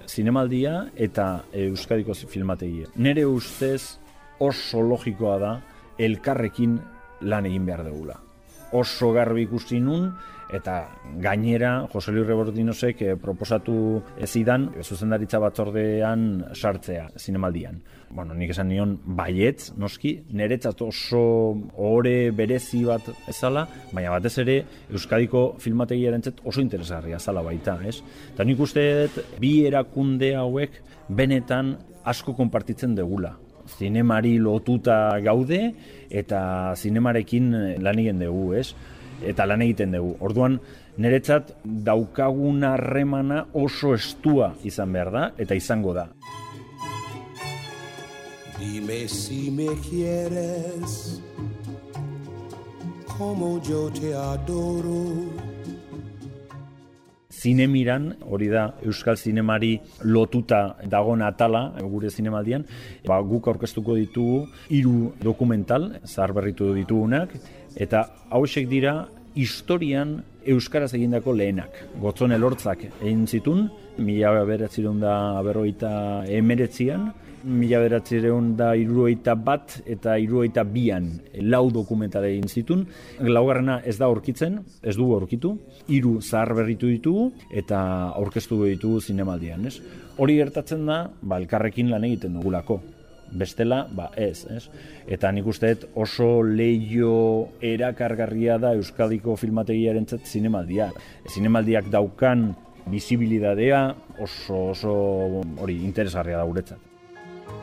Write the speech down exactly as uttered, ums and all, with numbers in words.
zinemaldia eta Euskadiko filmategia. Nere ustez oso logikoa da elkarrekin lan egin behar dugula. Oso garbi ikusi nun, eta gainera Jose Luis Rebordinosek eh, proposatu zidan zuzendaritza batzordean sartzea zinemaldian. Bueno, nik esan nion baietz, noski, niretzat oso ohore berezi bat ezala, baina batez ere Euskadiko filmategiarentzat oso interesgarria zala baita, ez? Eta nik uste dut bi erakunde hauek benetan asko konpartitzen degula. Zinemari lotuta gaude eta zinemarekin lan egin dugu, ez? Eta lan egiten dugu. Orduan, niretzat daukagun harremana oso estua izan behar da, eta izango da. Dime si me quieres como yo te adoro. Zinemiran, hori da Euskal Zinemari lotuta dagoen atala gure zinemaldian, ba, guk aurkeztuko ditugu hiru dokumental, zaharberritu ditugunak, eta hauexek dira historian euskaraz egindako lehenak. Gotzon Elortzak egin zitun, mila bederatziehun eta berrogeita hemeretzian, mila bederatziehun eta hirurogeita bat eta hirurogeita bian lau dokumentale egin zitun. Laugarrena ez da aurkitzen, ez dugu aurkitu, hiru zaharberritu ditugu eta aurkeztu ditugu zinemaldian, ez? Hori gertatzen da, ba, elkarrekin lan egiten dugulako. Bestela, ba ez, ez? Eta nik uste dut oso leio erakargarria da Euskadiko filmategiarentzat zinemaldia. Zinemaldiak daukan bizibilidadea oso oso hori interesgarria da guretzat.